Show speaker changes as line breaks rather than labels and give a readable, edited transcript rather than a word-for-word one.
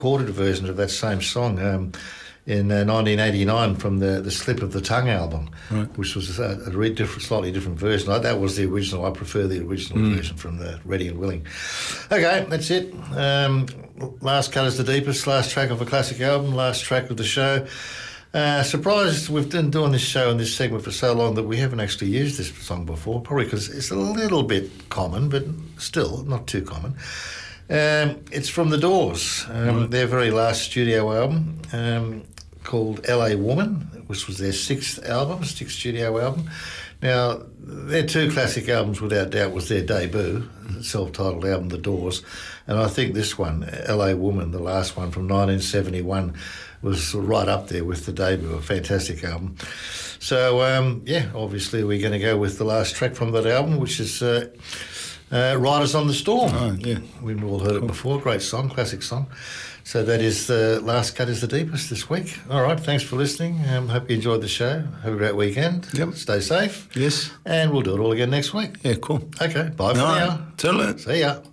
recorded version of that same song in 1989 from the Slip of the Tongue album, which was a slightly different version. That was the original. I prefer the original version from the Ready and Willing. Okay, that's it. Last Cut is the Deepest, last track of a classic album, last track of the show. Surprised we've been doing this show and this segment for so long that we haven't actually used this song before, probably because it's a little bit common, but still not too common. It's from The Doors, their very last studio album called LA Woman, which was their sixth studio album. Now, their two classic albums, without doubt, was their debut, self-titled album, The Doors. And I think this one, LA Woman, the last one from 1971, was right up there with the debut, a fantastic album. So, obviously we're going to go with the last track from that album, which is Riders on the Storm.
Oh, yeah.
We've all heard it before. Great song, classic song. So that is the Last Cut is the Deepest this week. All right, thanks for listening. Hope you enjoyed the show. Have a great weekend.
Yep.
Stay safe.
Yes.
And we'll do it all again next week.
Yeah, cool.
Okay, bye for now.
Till then.
See ya.